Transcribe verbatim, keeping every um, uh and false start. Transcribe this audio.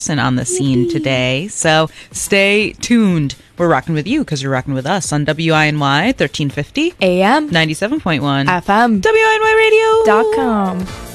and on the scene today. So stay tuned. We're rocking with you because you're rocking with us on W I N Y thirteen fifty A M ninety-seven point one F M W I N Y radio dot com.